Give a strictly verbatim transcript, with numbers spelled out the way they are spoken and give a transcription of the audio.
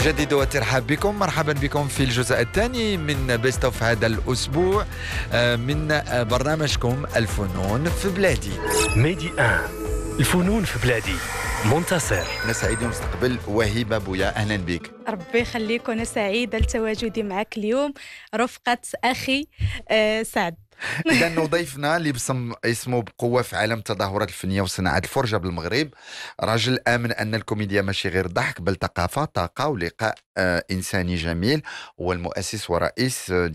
أجدد وترحب بكم. مرحبا بكم في الجزء الثاني من بيست اوف هذا الأسبوع من برنامجكم الفنون في بلادي. ميدي آن الفنون في بلادي. منتصر. أنا سعيد مستقبل وهبة بويا، أهلا بك. ربي يخليك، وانا سعيده لتواجدي معك اليوم رفقه اخي آه سعد. إذا ضيفنا اللي بصم اسمه بقوة في عالم التظاهرات الفنية وصناعة الفرجة بالمغرب، راجل آمن أن الكوميديا ماشي غير ضحك بل ثقافة، طاقة ولقاء آه إنساني جميل. هو المؤسس ورئيس